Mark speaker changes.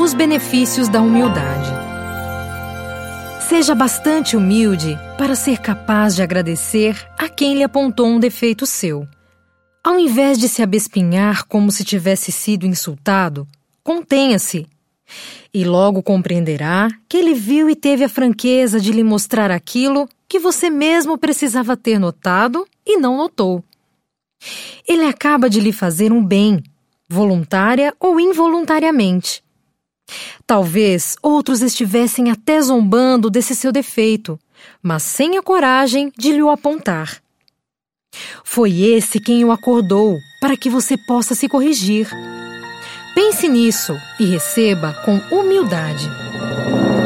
Speaker 1: Os benefícios da humildade. Seja bastante humilde para ser capaz de agradecer a quem lhe apontou um defeito seu. Ao invés de se abespinhar como se tivesse sido insultado, contenha-se. E logo compreenderá que ele viu e teve a franqueza de lhe mostrar aquilo que você mesmo precisava ter notado e não notou. Ele acaba de lhe fazer um bem, voluntária ou involuntariamente. Talvez outros estivessem até zombando desse seu defeito, mas sem a coragem de lhe o apontar. Foi esse quem o acordou para que você possa se corrigir. Pense nisso e receba com humildade.